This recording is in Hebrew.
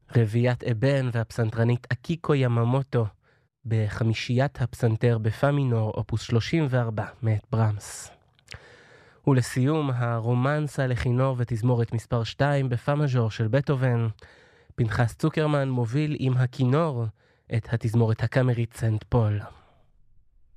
רביעיית אבן והפסנתרנית אקיקו יממוטו בחמישיית הפסנתר בפא מינור, אופוס 34 מאת ברמס. ולסיום, הרומנסה לכינור ותזמורת מספר 2 בפא מז'ור של בטהובן. פנחס צוקרמן מוביל עם הכינור את התזמורת הקאמרית סנט פול.